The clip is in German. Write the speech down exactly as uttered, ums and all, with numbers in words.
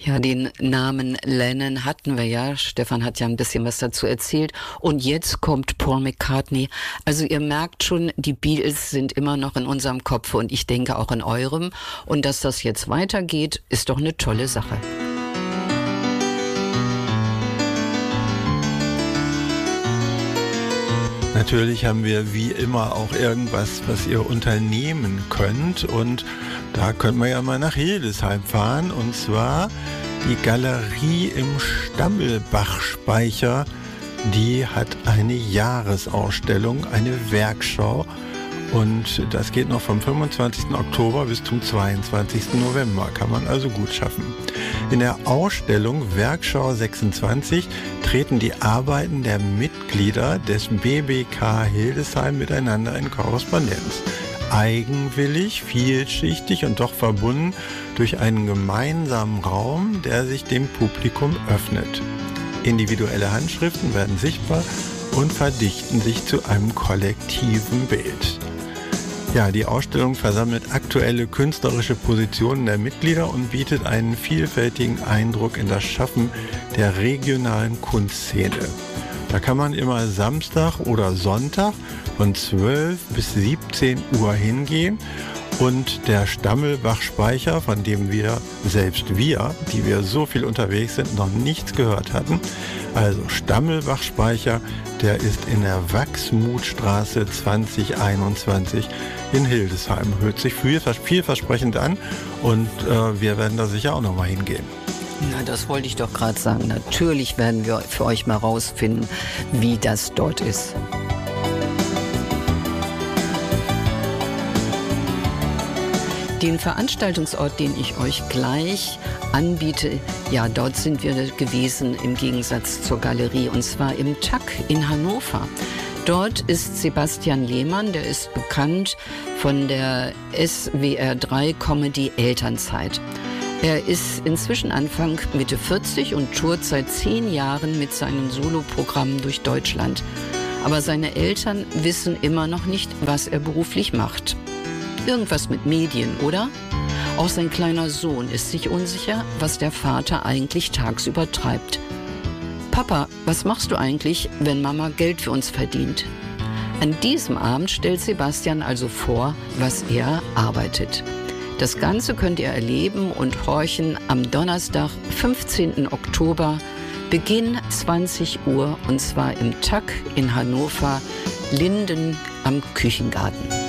Ja, den Namen Lennon hatten wir ja. Stefan hat ja ein bisschen was dazu erzählt. Und jetzt kommt Paul McCartney. Also ihr merkt schon, die Beatles sind immer noch in unserem Kopf und ich denke auch in eurem. Und dass das jetzt weitergeht, ist doch eine tolle Sache. Natürlich haben wir wie immer auch irgendwas, was ihr unternehmen könnt, und da können wir ja mal nach Hildesheim fahren, und zwar die Galerie im Stammelbach-Speicher. Die hat eine Jahresausstellung, eine Werkschau, und das geht noch vom fünfundzwanzigsten Oktober bis zum zweiundzwanzigsten November, kann man also gut schaffen. In der Ausstellung Werkschau sechsundzwanzig treten die Arbeiten der Mitglieder des B B K Hildesheim miteinander in Korrespondenz. Eigenwillig, vielschichtig und doch verbunden durch einen gemeinsamen Raum, der sich dem Publikum öffnet. Individuelle Handschriften werden sichtbar und verdichten sich zu einem kollektiven Bild. Ja, die Ausstellung versammelt aktuelle künstlerische Positionen der Mitglieder und bietet einen vielfältigen Eindruck in das Schaffen der regionalen Kunstszene. Da kann man immer Samstag oder Sonntag von zwölf bis siebzehn Uhr hingehen, und der Stammelbach-Speicher, von dem wir, selbst wir, die wir so viel unterwegs sind, noch nichts gehört hatten. Also Stammelbach-Speicher, der ist in der Wachsmutstraße zwanzig einundzwanzig in Hildesheim. Hört sich viel, vielversprechend an, und äh, wir werden da sicher auch noch mal hingehen. Na, das wollte ich doch gerade sagen. Natürlich werden wir für euch mal rausfinden, wie das dort ist. Den Veranstaltungsort, den ich euch gleich anbiete, ja, dort sind wir gewesen im Gegensatz zur Galerie, und zwar im T A C in Hannover. Dort ist Sebastian Lehmann, der ist bekannt von der S W R drei Comedy Elternzeit. Er ist inzwischen Anfang Mitte vierzig und tourt seit zehn Jahren mit seinen Soloprogrammen durch Deutschland. Aber seine Eltern wissen immer noch nicht, was er beruflich macht. Irgendwas mit Medien, oder? Auch sein kleiner Sohn ist sich unsicher, was der Vater eigentlich tagsüber treibt. Papa, was machst du eigentlich, wenn Mama Geld für uns verdient? An diesem Abend stellt Sebastian also vor, was er arbeitet. Das Ganze könnt ihr erleben und horchen am Donnerstag, fünfzehnten Oktober, Beginn zwanzig Uhr, und zwar im T A C in Hannover, Linden am Küchengarten.